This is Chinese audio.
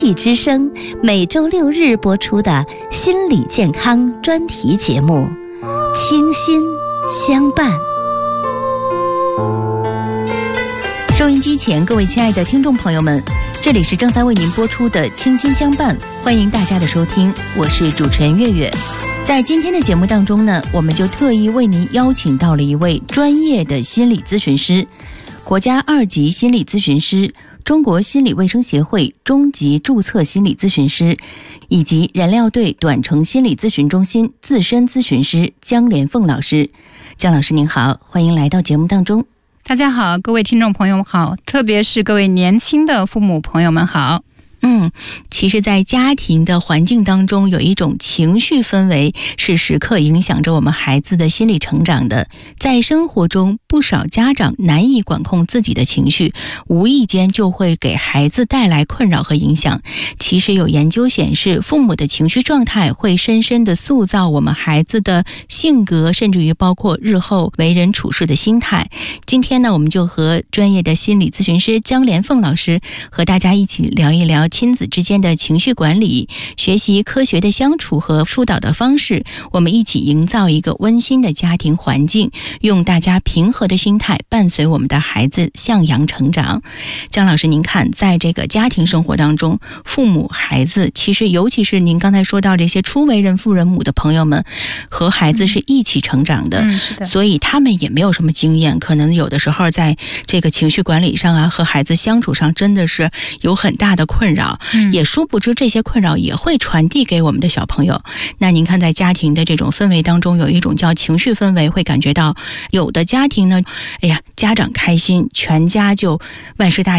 艺之声每周6日播出的心理健康专题节目《清心相伴》。 收音机前各位亲爱的听众朋友们，这里是正在为您播出的《清心相伴》，欢迎大家的收听，我是主持人月月。在今天的节目当中呢，我们就特意为您邀请到了一位专业的心理咨询师，国家2级心理咨询师，中国心理卫生协会中级注册心理咨询师，以及燃料队短程心理咨询中心资深咨询师江连凤老师。江老师您好，欢迎来到节目当中。 大家好，各位听众朋友好，特别是各位年轻的父母朋友们好。 其实在家庭的环境当中，有一种情绪氛围是时刻影响着我们孩子的心理成长的。在生活中，不少家长难以管控自己的情绪，无意间就会给孩子带来困扰和影响。其实有研究显示，父母的情绪状态会深深地塑造我们孩子的性格，甚至于包括日后为人处事的心态。今天呢，我们就和专业的心理咨询师江连凤老师和大家一起聊一聊亲子之间的情绪管理，学习科学的相处和疏导的方式，我们一起营造一个温馨的家庭环境，用大家平和的心态伴随我们的孩子向阳成长。江老师，您看，在这个家庭生活当中，父母孩子，其实尤其是您刚才说到这些初为人父人母的朋友们，和孩子是一起成长的， 是的， 所以他们也没有什么经验，可能有的时候在这个情绪管理上啊，和孩子相处上真的是有很大的困扰，也殊不知这些困扰也会传递给我们的小朋友。那您看，在家庭的这种氛围当中，有一种叫情绪氛围，会感觉到有的家庭呢，家长开心，全家就万事大